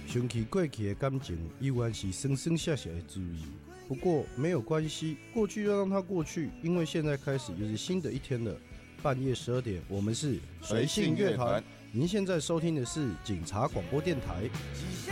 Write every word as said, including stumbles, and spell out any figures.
想起过去的感情，依然是生生下下的滋味。不过没有关系，过去就让它过去，因为现在开始又是新的一天了。半夜十二点，我们是随性乐团。您现在收听的是警察广播电台。